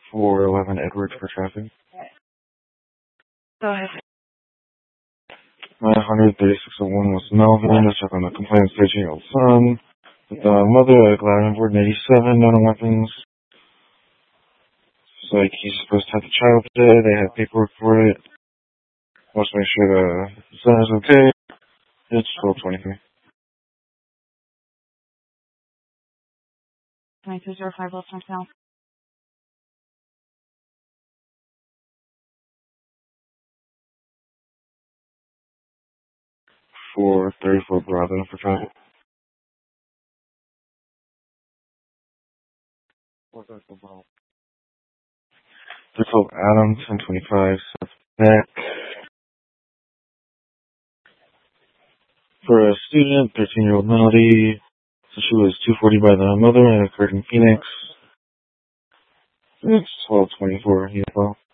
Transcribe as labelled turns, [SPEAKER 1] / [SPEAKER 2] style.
[SPEAKER 1] 411 Edwards for traffic.
[SPEAKER 2] Go ahead.
[SPEAKER 1] 93601 was Melvin. Let's check on the complaint. 13-year-old son. With the mother at Gladden Board 87, no weapons. It's like he's supposed to have the child today. They have paperwork for it. Let's make sure the son is okay. It's 1223.
[SPEAKER 2] 9205 Wilson South.
[SPEAKER 1] 434 Bravo for traffic. This is Adam, 1025, back. For a student, 13-year-old Melody, so she was 240 by the mother and occurred in Phoenix. It's 1224 as well.